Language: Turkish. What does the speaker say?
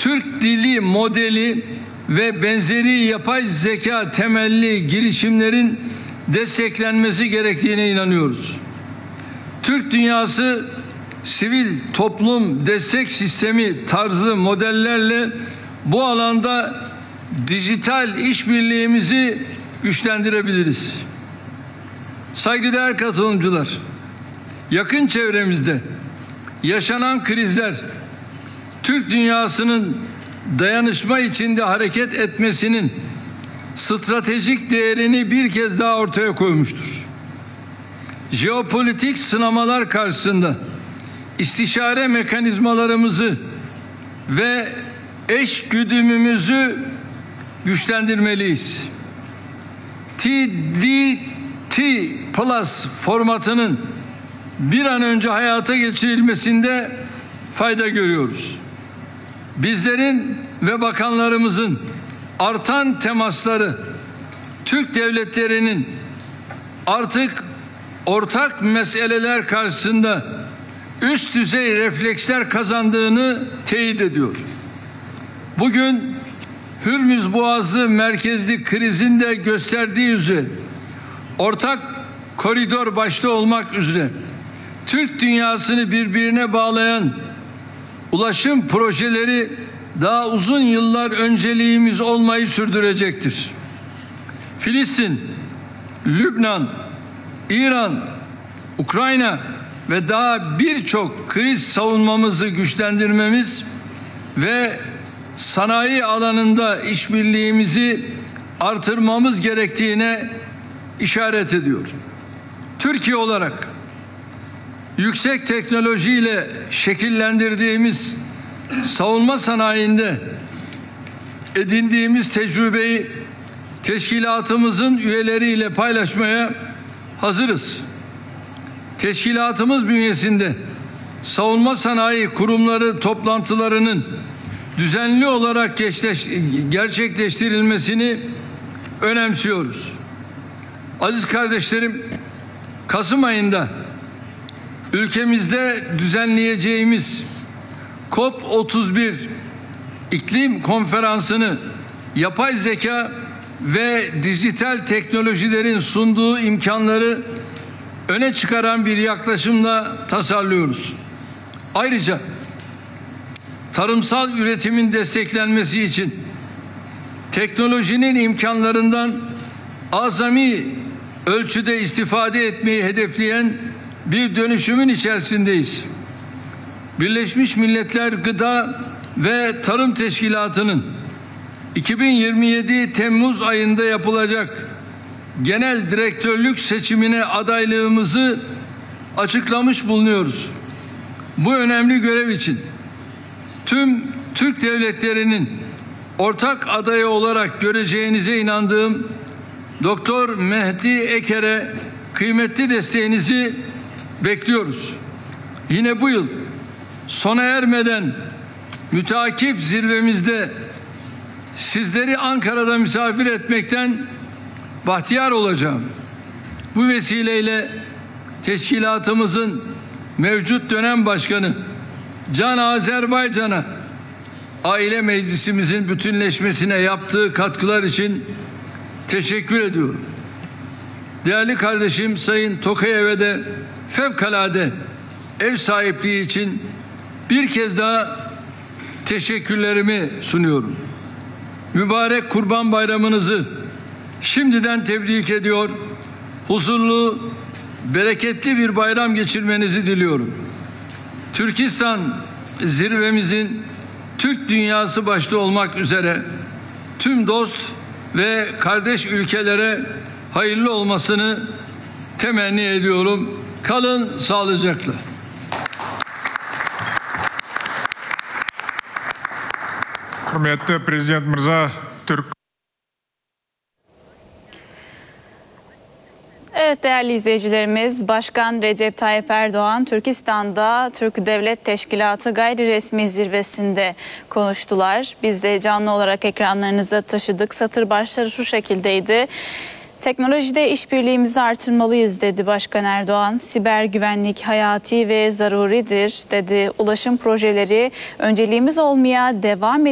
Türk dili modeli ve benzeri yapay zeka temelli girişimlerin desteklenmesi gerektiğine inanıyoruz. Türk dünyası sivil toplum destek sistemi tarzı modellerle bu alanda dijital işbirliğimizi güçlendirebiliriz. Saygıdeğer katılımcılar, yakın çevremizde yaşanan krizler Türk dünyasının dayanışma içinde hareket etmesinin stratejik değerini bir kez daha ortaya koymuştur. Jeopolitik sınamalar karşısında istişare mekanizmalarımızı ve eşgüdümümüzü güçlendirmeliyiz. TDT Plus formatının bir an önce hayata geçirilmesinde fayda görüyoruz. Bizlerin ve bakanlarımızın artan temasları Türk devletlerinin artık ortak meseleler karşısında üst düzey refleksler kazandığını teyit ediyor. Bugün Hürmüz Boğazı merkezli krizin de gösterdiği üzere ortak koridor başta olmak üzere Türk dünyasını birbirine bağlayan ulaşım projeleri daha uzun yıllar önceliğimiz olmayı sürdürecektir. Filistin, Lübnan, İran, Ukrayna ve daha birçok kriz savunmamızı güçlendirmemiz ve sanayi alanında işbirliğimizi artırmamız gerektiğine işaret ediyor. Türkiye olarak yüksek teknolojiyle şekillendirdiğimiz savunma sanayinde edindiğimiz tecrübeyi teşkilatımızın üyeleriyle paylaşmaya hazırız. Teşkilatımız bünyesinde savunma sanayi kurumları toplantılarının düzenli olarak gerçekleştirilmesini önemsiyoruz. Aziz kardeşlerim, Kasım ayında ülkemizde düzenleyeceğimiz COP31 iklim konferansını yapay zeka ve dijital teknolojilerin sunduğu imkanları öne çıkaran bir yaklaşımla tasarlıyoruz. Ayrıca tarımsal üretimin desteklenmesi için teknolojinin imkanlarından azami ölçüde istifade etmeyi hedefleyen bir dönüşümün içerisindeyiz. Birleşmiş Milletler Gıda ve Tarım Teşkilatı'nın 2027 Temmuz ayında yapılacak genel direktörlük seçimine adaylığımızı açıklamış bulunuyoruz. Bu önemli görev için tüm Türk devletlerinin ortak adayı olarak göreceğinize inandığım Doktor Mehdi Eker'e kıymetli desteğinizi bekliyoruz. Yine bu yıl sona ermeden müteakip zirvemizde sizleri Ankara'da misafir etmekten bahtiyar olacağım. Bu vesileyle teşkilatımızın mevcut dönem başkanı Can Azerbaycan'a, aile meclisimizin bütünleşmesine yaptığı katkılar için teşekkür ediyorum. Değerli kardeşim Sayın Tokayev'e de fevkalade ev sahipliği için bir kez daha teşekkürlerimi sunuyorum. Mübarek Kurban Bayramınızı şimdiden tebrik ediyor. Huzurlu, bereketli bir bayram geçirmenizi diliyorum. Türkistan zirvemizin Türk dünyası başta olmak üzere tüm dost ve kardeş ülkelere hayırlı olmasını temenni ediyorum. Kalın sağlıcakla. Hürmetli Prezident Mirza, Türk. Evet değerli izleyicilerimiz, Başkan Recep Tayyip Erdoğan Türkistan'da Türk Devlet Teşkilatı gayri resmi zirvesinde konuştular. Biz de canlı olarak ekranlarınıza taşıdık. Satır başları şu şekildeydi. Teknolojide işbirliğimizi artırmalıyız dedi Başkan Erdoğan. Siber güvenlik hayati ve zaruridir dedi. Ulaşım projeleri önceliğimiz olmaya devam ediyor.